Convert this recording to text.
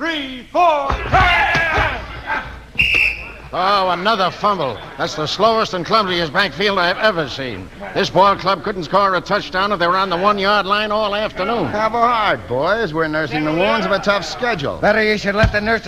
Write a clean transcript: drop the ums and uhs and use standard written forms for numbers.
3, 4. Oh, another fumble. That's the slowest and clumsiest backfield I've ever seen. This ball club couldn't score a touchdown if they were on the 1-yard line all afternoon. Have a heart, boys. We're nursing the wounds of a tough schedule. Better you should let the nurse